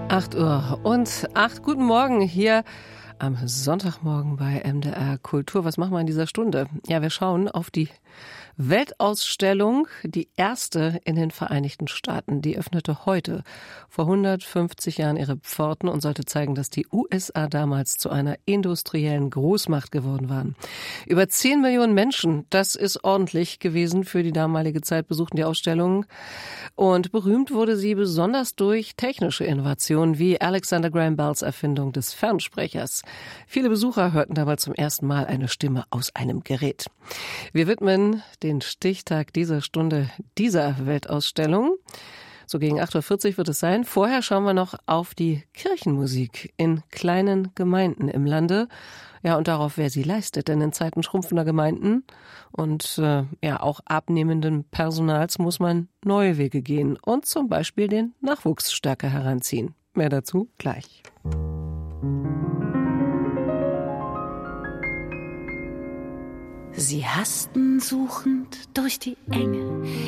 8:08 Guten Morgen hier am Sonntagmorgen bei MDR Kultur. Was machen wir in dieser Stunde? Ja, wir schauen auf die Weltausstellung, die erste in den Vereinigten Staaten. Die öffnete heute vor 150 Jahren ihre Pforten und sollte zeigen, dass die USA damals zu einer industriellen Großmacht geworden waren. Über 10 Millionen Menschen, das ist ordentlich gewesen für die damalige Zeit, besuchten die Ausstellung. Und berühmt wurde sie besonders durch technische Innovationen wie Alexander Graham Bells Erfindung des Fernsprechers. Viele Besucher hörten damals zum ersten Mal eine Stimme aus einem Gerät. Wir widmen den Stichtag dieser Stunde dieser Weltausstellung. So gegen 8:40 wird es sein. Vorher schauen wir noch auf die Kirchenmusik in kleinen Gemeinden im Lande. Ja, und darauf, wer sie leistet. Denn in Zeiten schrumpfender Gemeinden und auch abnehmenden Personals muss man neue Wege gehen und zum Beispiel den Nachwuchs stärker heranziehen. Mehr dazu gleich. Sie hasten suchend durch die Enge.